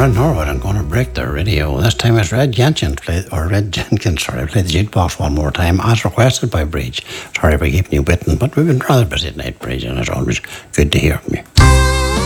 in Norwood. I'm going to break the radio. This time it's Red Jenkins play the jukebox one more time, as requested by Bridge. Sorry for keeping you waiting, but we've been rather busy tonight, Bridge, and it's always good to hear from you.